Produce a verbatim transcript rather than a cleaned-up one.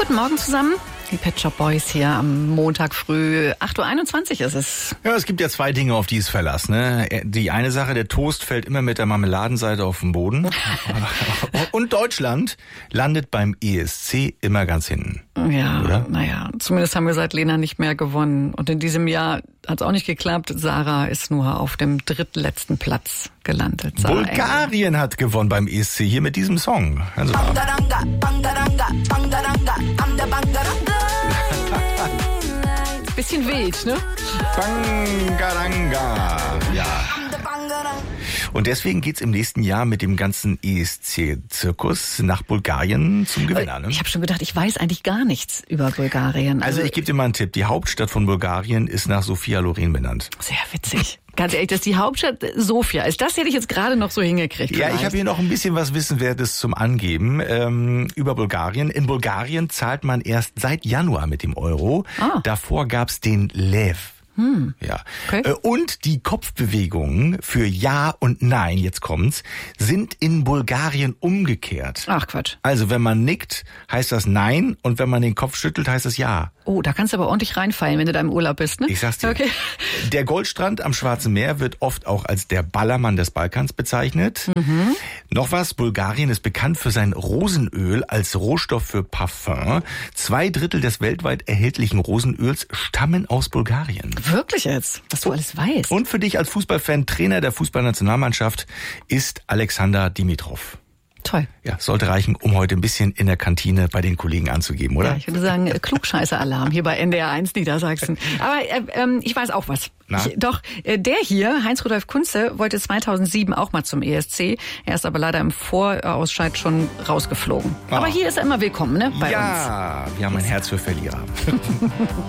Guten Morgen zusammen. Die Pet Shop Boys hier am Montag früh. acht Uhr einundzwanzig ist es. Ja, es gibt ja zwei Dinge, auf die es Verlass. Ne? Die eine Sache, der Toast fällt immer mit der Marmeladenseite auf den Boden. Und Deutschland landet beim E S C immer ganz hinten. Ja, oder? Naja, zumindest haben wir seit Lena nicht mehr gewonnen. Und in diesem Jahr hat es auch nicht geklappt. Sarah ist nur auf dem drittletzten Platz gelandet. Sarah Bulgarien Engel. hat gewonnen beim E S C hier mit diesem Song. Also, bisschen wild, ne? Bangaranga. Ja. Und deswegen geht's im nächsten Jahr mit dem ganzen E S C-Zirkus nach Bulgarien zum Gewinner. Ne? Ich habe schon gedacht, ich weiß eigentlich gar nichts über Bulgarien. Also, also ich gebe dir mal einen Tipp. Die Hauptstadt von Bulgarien ist nach Sophia Loren benannt. Sehr witzig. Ganz ehrlich, das ist die Hauptstadt Sofia. Ist das hätte ich jetzt gerade noch so hingekriegt. Ja, vielleicht. Ich habe hier noch ein bisschen was Wissenswertes zum Angeben ähm, über Bulgarien. In Bulgarien zahlt man erst seit Januar mit dem Euro. Ah. Davor gab's den Lev. Hm. Ja. Okay. Und die Kopfbewegungen für Ja und Nein, jetzt kommt's, sind in Bulgarien umgekehrt. Ach Quatsch. Also wenn man nickt, heißt das Nein und wenn man den Kopf schüttelt, heißt das Ja. Oh, da kannst du aber ordentlich reinfallen, wenn du da im Urlaub bist, ne? Ich sag's dir. Okay. Der Goldstrand am Schwarzen Meer wird oft auch als der Ballermann des Balkans bezeichnet. Mhm. Noch was, Bulgarien ist bekannt für sein Rosenöl als Rohstoff für Parfum. Zwei Drittel des weltweit erhältlichen Rosenöls stammen aus Bulgarien. Wirklich jetzt? Was du alles weißt. Und für dich als Fußballfan, Trainer der Fußballnationalmannschaft ist Alexander Dimitrov. Toll. Ja, sollte reichen, um heute ein bisschen in der Kantine bei den Kollegen anzugeben, oder? Ja, ich würde sagen, Klugscheißer-Alarm hier bei N D R eins Niedersachsen. Aber äh, ähm, ich weiß auch was. Ich, doch, äh, der hier, Heinz-Rudolf Kunze, wollte zweitausendsieben auch mal zum E S C. Er ist aber leider im Vorausscheid schon rausgeflogen. Oh. Aber hier ist er immer willkommen, ne? Bei ja, uns. Wir haben ein Herz für Verlierer.